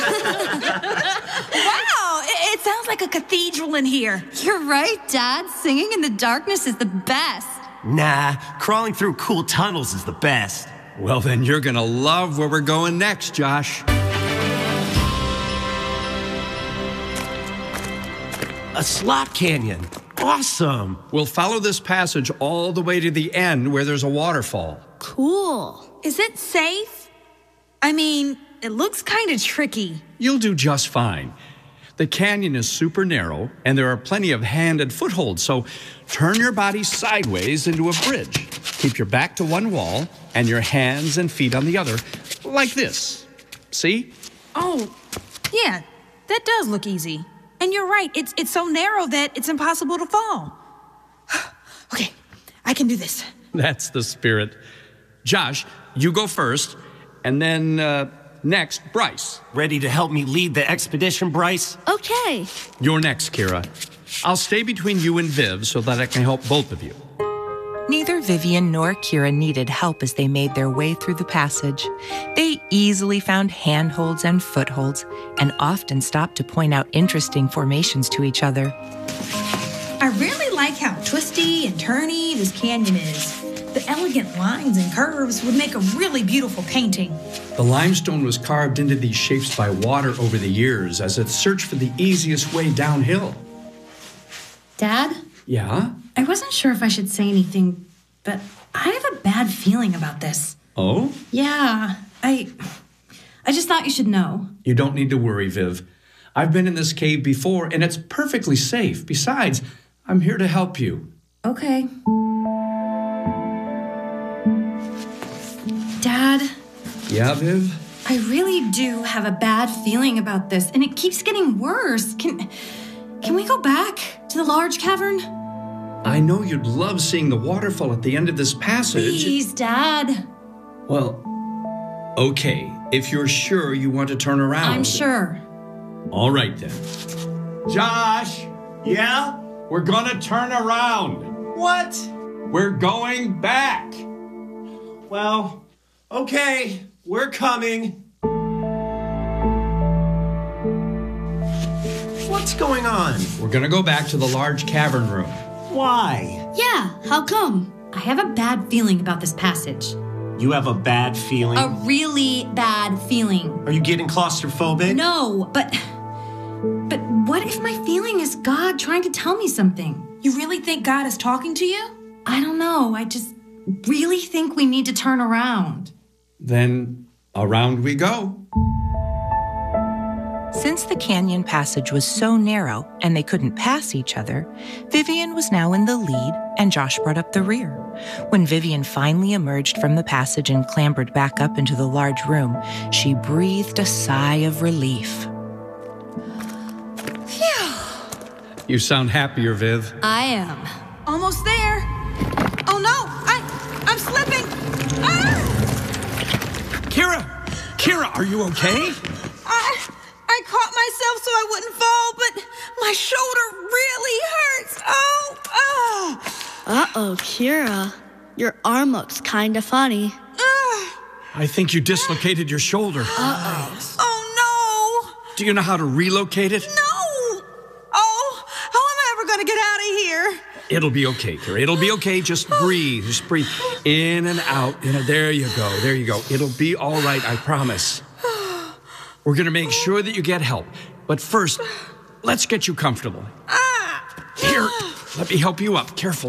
Wow, it sounds like a cathedral in here. You're right, Dad. Singing in the darkness is the best. Nah, crawling through cool tunnels is the best. Well, then you're gonna love where we're going next, Josh. A slot canyon. Awesome. We'll follow this passage all the way to the end where there's a waterfall. Cool. Is it safe? I mean, it looks kind of tricky. You'll do just fine. The canyon is super narrow, and there are plenty of hand and footholds, so turn your body sideways into a bridge. Keep your back to one wall and your hands and feet on the other, like this. See? Oh, yeah, that does look easy. And you're right, it's so narrow that it's impossible to fall. Okay, I can do this. That's the spirit. Josh, you go first, and then next, Bryce. Ready to help me lead the expedition, Bryce? Okay. You're next, Kira. I'll stay between you and Viv so that I can help both of you. Neither Vivian nor Kira needed help as they made their way through the passage. They easily found handholds and footholds and often stopped to point out interesting formations to each other. I really like how twisty and turny this canyon is. The elegant lines and curves would make a really beautiful painting. The limestone was carved into these shapes by water over the years as it searched for the easiest way downhill. Dad? Yeah? I wasn't sure if I should say anything, but I have a bad feeling about this. Oh? Yeah, I just thought you should know. You don't need to worry, Viv. I've been in this cave before, and it's perfectly safe. Besides, I'm here to help you. Okay. Dad? Yeah, Viv? I really do have a bad feeling about this, and it keeps getting worse. Can we go back to the large cavern? I know you'd love seeing the waterfall at the end of this passage. Please, Dad. Well, okay, if you're sure you want to turn around. I'm sure. All right, then. Josh, Yeah? we're gonna turn around. What? We're going back. Well, okay, we're coming. What's going on? We're gonna go back to the large cavern room. Why? Yeah, how come? I have a bad feeling about this passage. You have a bad feeling? A really bad feeling. Are you getting claustrophobic? No, but what if my feeling is God trying to tell me something? You really think God is talking to you? I don't know. I just really think we need to turn around. Then around we go. Since the canyon passage was so narrow and they couldn't pass each other, Vivian was now in the lead and Josh brought up the rear. When Vivian finally emerged from the passage and clambered back up into the large room, she breathed a sigh of relief. You sound happier, Viv. I am. Almost there. Oh no, I'm slipping. Ah! Kira, are you okay? I caught myself so I wouldn't fall, but my shoulder really hurts. Oh. Uh-oh, Kira. Your arm looks kinda funny. I think you dislocated your shoulder. Oh no. Do you know how to relocate it? No. Oh, how am I ever going to get out of here? It'll be okay, Kira. It'll be okay. Just breathe. Just breathe in and out. There you go. There you go. It'll be all right, I promise. We're going to make sure that you get help. But first, let's get you comfortable. Here, let me help you up. Careful.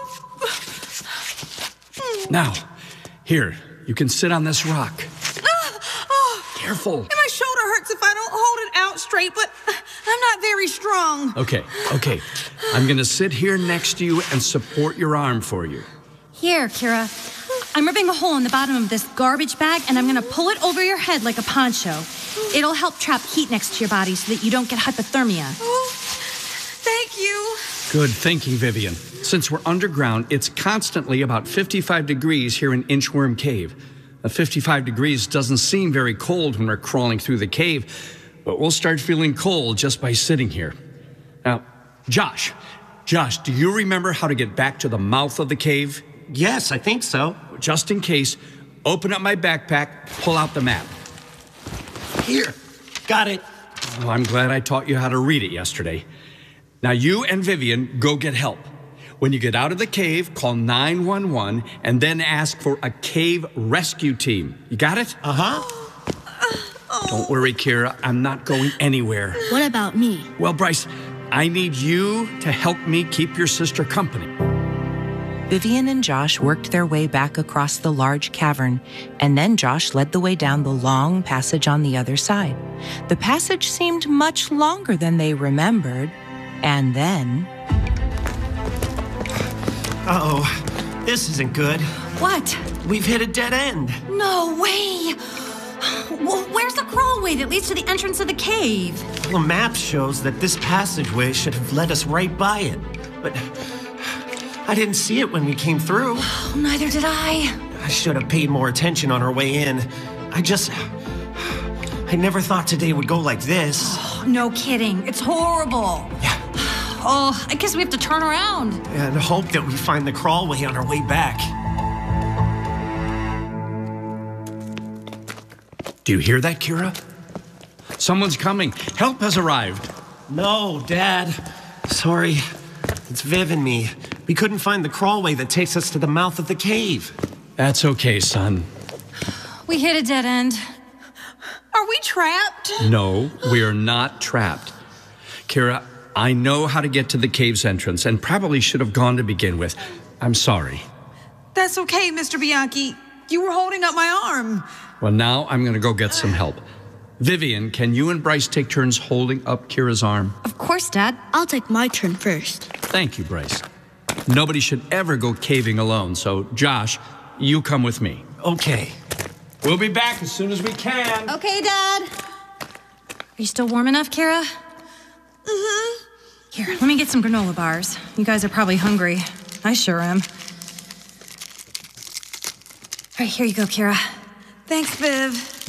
Now, here, you can sit on this rock. Careful. And my shoulder hurts if I don't hold it out straight, but I'm not very strong. Okay. I'm going to sit here next to you and support your arm for you. Here, Kira. I'm ripping a hole in the bottom of this garbage bag, and I'm going to pull it over your head like a poncho. It'll help trap heat next to your body so that you don't get hypothermia. Oh, thank you. Good thinking, Vivian. Since we're underground, it's constantly about 55 degrees here in Inchworm Cave. 55 degrees doesn't seem very cold when we're crawling through the cave, but we'll start feeling cold just by sitting here. Now, Josh, do you remember how to get back to the mouth of the cave? Yes, I think so. Just in case, open up my backpack, pull out the map. Here, Got it. Oh, I'm glad I taught you how to read it yesterday. Now you and Vivian go get help. When you get out of the cave, call 911 and then ask for a cave rescue team. You got it? Uh-huh. Don't worry, Kira. I'm not going anywhere. What about me? Well, Bryce, I need you to help me keep your sister company. Vivian and Josh worked their way back across the large cavern, and then Josh led the way down the long passage on the other side. The passage seemed much longer than they remembered, and then... Uh-oh. This isn't good. What? We've hit a dead end. No way! Well, where's the crawlway that leads to the entrance of the cave? The map shows that this passageway should have led us right by it. But I didn't see it when we came through. Oh, neither did I. I should have paid more attention on our way in. I never thought today would go like this. Oh, no kidding. It's horrible. Yeah. Oh, I guess we have to turn around. And hope that we find the crawlway on our way back. Do you hear that, Kira? Someone's coming. Help has arrived. No, Dad. Sorry. It's Viv and me. We couldn't find the crawlway that takes us to the mouth of the cave. That's okay, son. We hit a dead end. Are we trapped? No, we are not trapped. Kira, I know how to get to the cave's entrance and probably should have gone to begin with. I'm sorry. That's okay, Mr. Bianchi. You were holding up my arm. Well, now I'm going to go get some help. Vivian, can you and Bryce take turns holding up Kira's arm? Of course, Dad. I'll take my turn first. Thank you, Bryce. Nobody should ever go caving alone, so Josh, you come with me. Okay. We'll be back as soon as we can. Okay, Dad. Are you still warm enough, Kira? Mm-hmm. Here, let me get some granola bars. You guys are probably hungry. I sure am. All right, here you go, Kira. Thanks, Viv.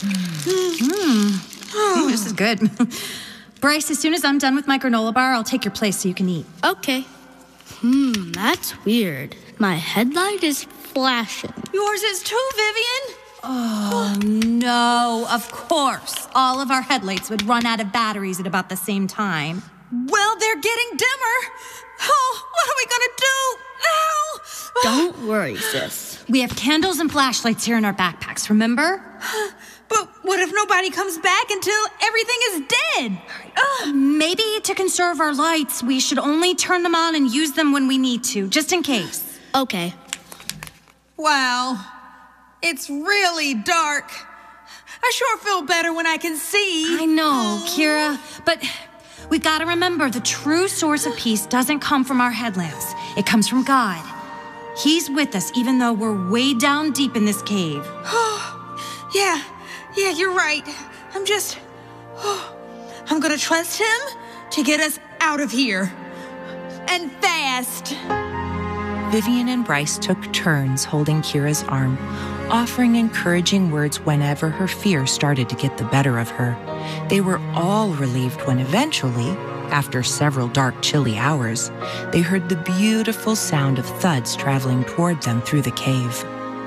This is good. Bryce, as soon as I'm done with my granola bar, I'll take your place so you can eat. Okay. That's weird. My headlight is flashing. Yours is too, Vivian. Oh, no, of course. All of our headlights would run out of batteries at about the same time. Well, they're getting dimmer. Oh, what are we gonna do? Ow! Don't worry, sis. We have candles and flashlights here in our backpacks, remember? But what if nobody comes back until everything is dead? Maybe to conserve our lights, we should only turn them on and use them when we need to, just in case. Okay. Wow. It's really dark. I sure feel better when I can see. I know, Kira, but we gotta remember the true source of peace doesn't come from our headlamps. It comes from God. He's with us even though we're way down deep in this cave. Yeah, you're right. I'm gonna trust him to get us out of here. And fast. Vivian and Bryce took turns holding Kira's arm, offering encouraging words whenever her fear started to get the better of her. They were all relieved when eventually, after several dark, chilly hours, they heard the beautiful sound of thuds traveling toward them through the cave.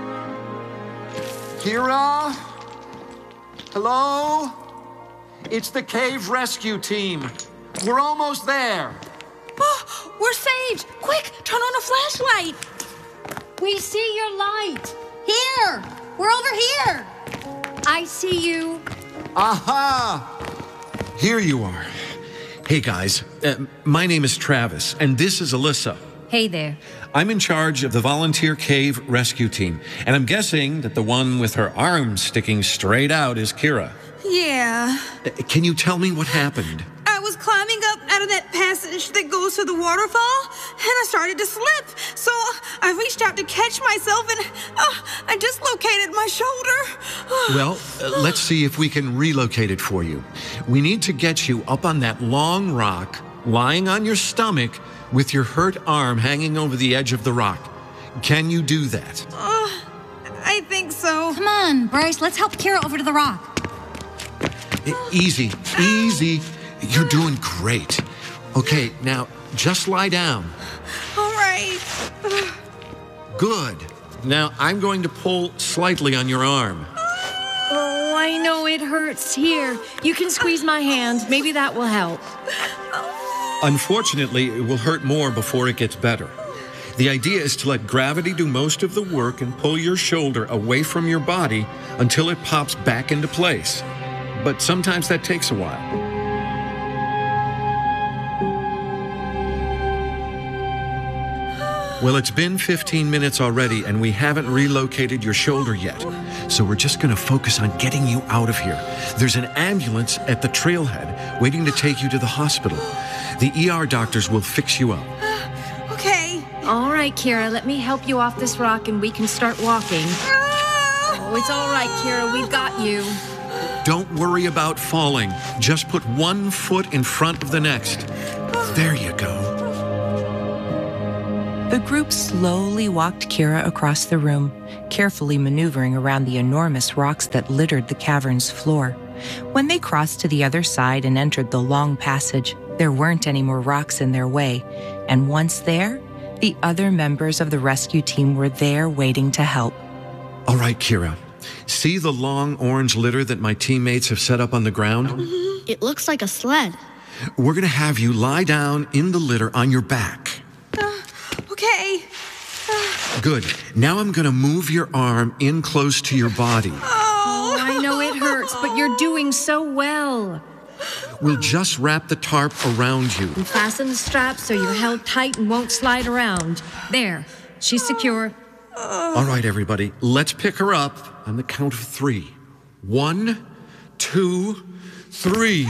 Kira? Hello? It's the cave rescue team. We're almost there. Oh, we're saved. Quick, turn on a flashlight. We see your light. Here! We're over here! I see you. Aha! Here you are. Hey, guys. My name is Travis, and this is Alyssa. Hey there. I'm in charge of the volunteer cave rescue team, and I'm guessing that the one with her arms sticking straight out is Kira. Yeah. Can you tell me what happened? I was climbing up out of that passage that goes to the waterfall, and I started to slip. So I reached out to catch myself, and I dislocated my shoulder. Well, let's see if we can relocate it for you. We need to get you up on that long rock, lying on your stomach, with your hurt arm hanging over the edge of the rock. Can you do that? I think so. Come on, Bryce, let's help Kira over to the rock. Easy, easy. You're doing great. Okay, now just lie down. All right. Good. Now I'm going to pull slightly on your arm. Oh, I know it hurts. Here, you can squeeze my hand. Maybe that will help. Unfortunately, it will hurt more before it gets better. The idea is to let gravity do most of the work and pull your shoulder away from your body until it pops back into place. But sometimes that takes a while. Well, it's been 15 minutes already, and we haven't relocated your shoulder yet. So we're just going to focus on getting you out of here. There's an ambulance at the trailhead waiting to take you to the hospital. The ER doctors will fix you up. Okay. All right, Kira, let me help you off this rock and we can start walking. Oh, it's all right, Kira, we've got you. Don't worry about falling. Just put one foot in front of the next. There you go. The group slowly walked Kira across the room, carefully maneuvering around the enormous rocks that littered the cavern's floor. When they crossed to the other side and entered the long passage, there weren't any more rocks in their way, and once there, the other members of the rescue team were there waiting to help. All right, Kira. See the long orange litter that my teammates have set up on the ground? It looks like a sled. We're going to have you lie down in the litter on your back. Okay. Good. Now I'm going to move your arm in close to your body. Oh, I know it hurts, but you're doing so well. We'll just wrap the tarp around you. And fasten the straps so you're held tight and won't slide around. There. She's secure. All right, everybody. Let's pick her up on the count of 3. 1, 2, 3.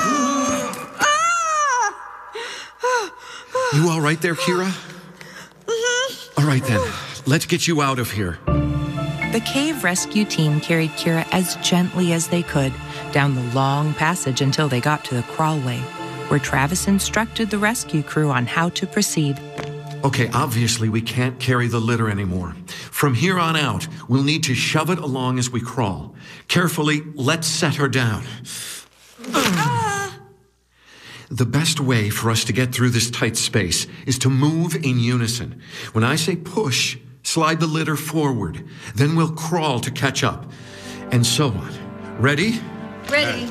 You all right there, Kira? All right, then. Let's get you out of here. The cave rescue team carried Kira as gently as they could down the long passage until they got to the crawlway, where Travis instructed the rescue crew on how to proceed. Okay, obviously we can't carry the litter anymore. From here on out, we'll need to shove it along as we crawl. Carefully, let's set her down. The best way for us to get through this tight space is to move in unison. When I say push, slide the litter forward. Then we'll crawl to catch up. And so on. Ready? Ready.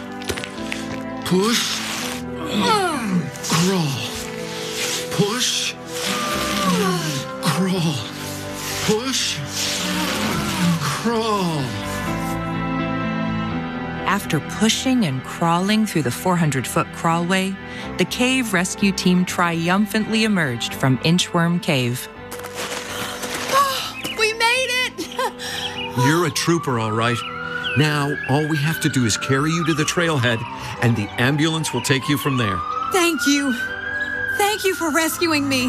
Push. Crawl. Push. Crawl. Push. Crawl. After pushing and crawling through the 400-foot crawlway, the cave rescue team triumphantly emerged from Inchworm Cave. We made it! You're a trooper, all right. Now, all we have to do is carry you to the trailhead, and the ambulance will take you from there. Thank you. Thank you for rescuing me.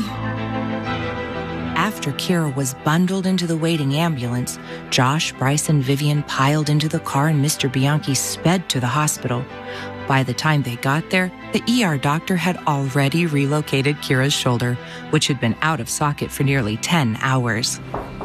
After Kira was bundled into the waiting ambulance, Josh, Bryce, and Vivian piled into the car and Mr. Bianchi sped to the hospital. By the time they got there, the ER doctor had already relocated Kira's shoulder, which had been out of socket for nearly 10 hours.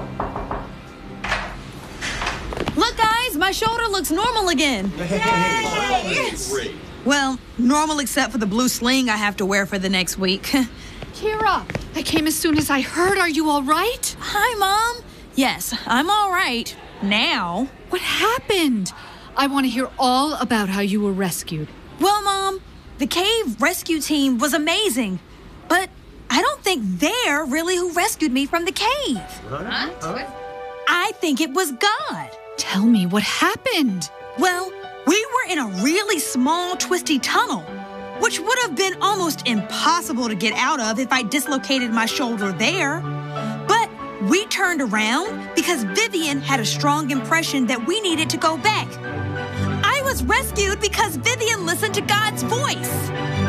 Look, guys, my shoulder looks normal again. Yay! Well, normal except for the blue sling I have to wear for the next week. Kira, I came as soon as I heard. Are you all right? Hi, Mom. Yes, I'm all right. Now. What happened? I want to hear all about how you were rescued. Well, Mom, the cave rescue team was amazing. But I don't think they're really who rescued me from the cave. What? I think it was God. Tell me, what happened? Well, we were in a really small, twisty tunnel, which would have been almost impossible to get out of if I dislocated my shoulder there. But we turned around because Vivian had a strong impression that we needed to go back. I was rescued because Vivian listened to God's voice.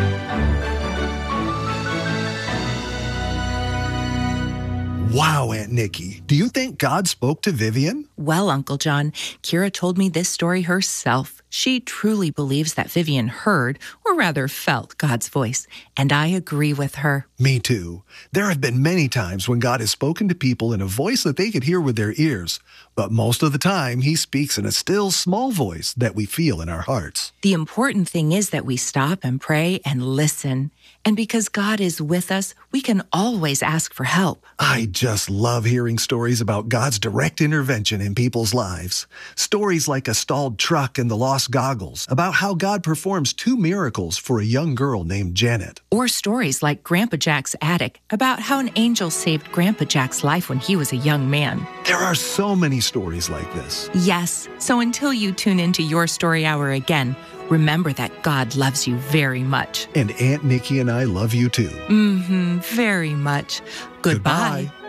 Wow, Aunt Nikki. Do you think God spoke to Vivian? Well, Uncle John, Kira told me this story herself. She truly believes that Vivian heard, or rather felt, God's voice, and I agree with her. Me too. There have been many times when God has spoken to people in a voice that they could hear with their ears, but most of the time he speaks in a still, small voice that we feel in our hearts. The important thing is that we stop and pray and listen. And because God is with us, we can always ask for help. I just love hearing stories about God's direct intervention in people's lives. Stories like a stalled truck and the lost goggles, about how God performs 2 miracles for a young girl named Janet. Or stories like Grandpa Jack's attic, about how an angel saved Grandpa Jack's life when he was a young man. There are so many stories like this. Yes, so until you tune into Your Story Hour again, remember that God loves you very much. And Aunt Nikki and I love you too. Very much. Goodbye.